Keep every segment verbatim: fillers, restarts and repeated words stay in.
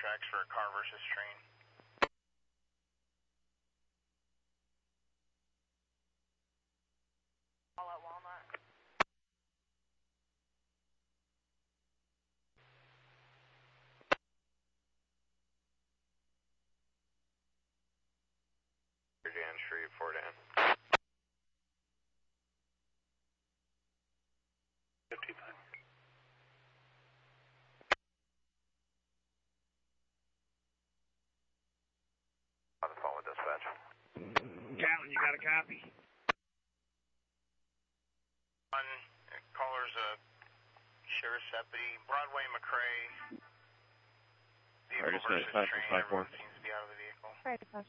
tracks for a car versus train. All at Walnut. Dan Street, four Dan. fifty-five. On the phone with dispatch. Callan, you got a copy? One caller's a sheriff's deputy, Broadway McRae. Vehicle versus train. Everyone seems to be out of the vehicle. Right, dispatch.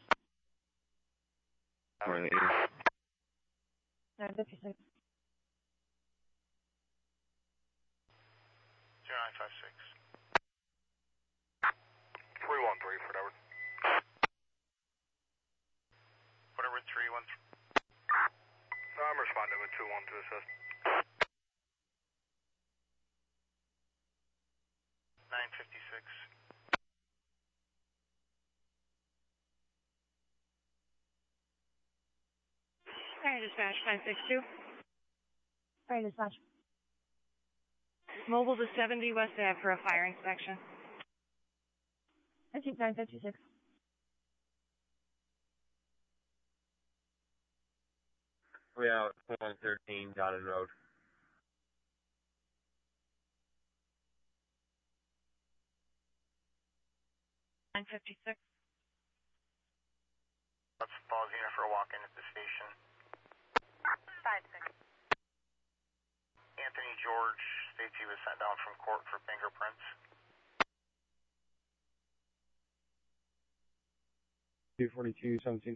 Four in the nine fifty-six. Zero nine five six. three one three, Fort Edward. Fort Edward three one three. I'm responding with two one to assist. nine fifty-six. Right, dispatch, nine six two. Right, dispatch. Mobile to seventy West Ave for a fire inspection. I think nine fifty-six. Three out, one thirteen, Dotton Road. nine fifty-six. Let's pause here for a walk-in at the station. five six. Anthony George states he was sent down from court for fingerprints. two forty-two, seventeen.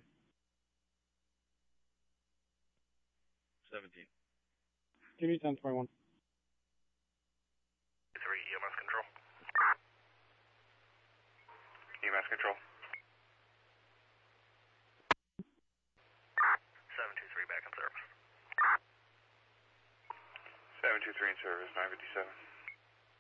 seventeen. Give me ten twenty-one. three E M S control. E M S control. seven two three back in service. seven two three in service, nine fifty-seven.